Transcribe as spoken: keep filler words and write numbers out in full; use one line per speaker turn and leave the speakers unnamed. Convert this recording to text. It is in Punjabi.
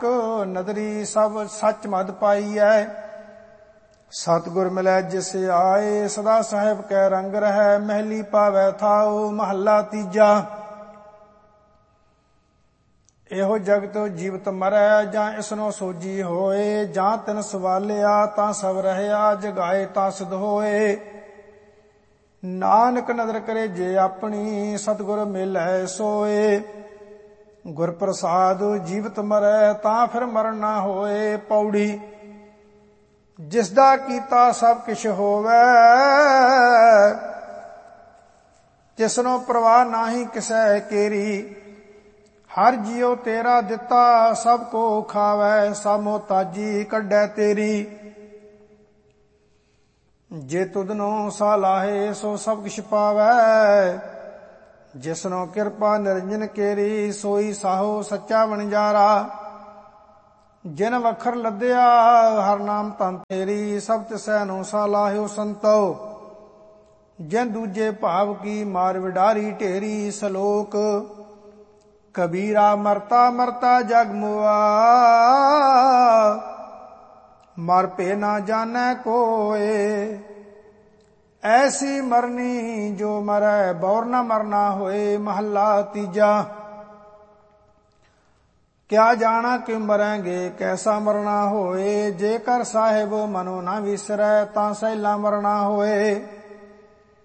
ਨਦਰੀ ਸਭ ਸੱਚ ਮਦ ਪਾਈਐ। ਸਤਿਗੁਰ ਮਿਲੈ ਜਿਸ ਆਏ, ਸਦਾ ਸਾਹਿਬ ਕੈ ਰੰਗ ਰਹੈ। ਮਹਿਲੀ ਪਾਵੈ ਥਾਉ, ਮਹੱਲਾ ਤੀਜਾ। ਇਹੋ ਜਗਤ ਜੀਵਤ ਮਰੈ, ਜਾਂ ਇਸਨੋ ਸੋਜੀ ਹੋਏ। ਜਾਂ ਤਿਨ ਸਵਾਲਿਆ ਤਾਂ ਸਭ ਰਹਿਆ, ਜਗਾਏ ਤਾਂ ਸਿਧ ਹੋਏ। ਨਾਨਕ ਨਦਰ ਕਰੇ ਜੇ ਆਪਣੀ, ਸਤਿਗੁਰ ਮਿਲੈ ਸੋਏ। ਗੁਰ ਪ੍ਰਸਾਦ ਜੀਵਤ ਮਰੈ, ਤਾਂ ਫਿਰ ਮਰਨ ਨਾ ਹੋਏ। ਪੌੜੀ ਜਿਸ ਦਾ ਕੀਤਾ ਸਭ ਕਿਛ ਹੋਵੈ, ਤਿਸਨੋ ਪ੍ਰਵਾਹ ਨਾਹੀ ਕਿਸੈ ਕੇਰੀ। ਹਰ ਜਿਉ ਤੇਰਾ ਦਿੱਤਾ, ਸਭ ਕੋ ਖਾਵੈ। ਸਭ ਮੁਹਤਾਜੀ ਕੱਢੈ ਤੇਰੀ। ਜੇ ਤੁਧਨੋ ਸਾਲਾਹੇ, ਸੋ ਸਭ ਕਿਛ ਪਾਵੈ। ਜਿਸਨੋ ਕਿਰਪਾ ਨਿਰੰਜਨ ਕੇਰੀ, ਸੋਈ ਸਾਹੋ ਸੱਚਾ ਵਣਜਾਰਾ। ਜਿਨ ਵਖਰ ਲੱਦਿਆ, ਹਰ ਨਾਮ ਧਨ ਤੇਰੀ। ਸਭ ਤਿਸੈ ਨੂੰ ਸਾਲਾਹਿਓ ਸੰਤੋ, ਜਿਨ ਦੂਜੇ ਭਾਵ ਕੀ ਮਾਰ ਵਿਡਾਰੀ ਢੇਰੀ। ਸਲੋਕ ਕਬੀਰਾ ਮਰਤਾ ਮਰਤਾ ਜਗ ਮੁਆ, ਮਰ ਭੇ ਨਾ ਜਾਣੈ ਕੋਏ। ਐਸੀ ਮਰਨੀ ਜੋ ਮਰੈ, ਬੌਰ ਨਾ ਮਰਨਾ ਹੋਏ। ਮਹੱਲਾ ਤੀਜਾ। ਕਿਆ ਜਾਣਾ ਕਿ ਮਰਾਂਗੇ, ਕੈਸਾ ਮਰਨਾ ਹੋਏ। ਜੇ ਕਰ ਸਾਹਿਬ ਮਨੋ ਨਾ ਵਿਸਰੈ, ਤਾਂ ਸਹਿਲਾ ਮਰਨਾ ਹੋਏ।